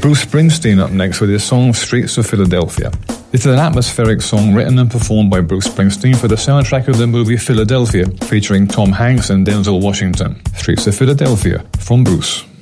Bruce Springsteen up next with his song Streets of Philadelphia. This is an atmospheric song written and performed by Bruce Springsteen for the soundtrack of the movie Philadelphia, featuring Tom Hanks and Denzel Washington. Streets of Philadelphia from Bruce.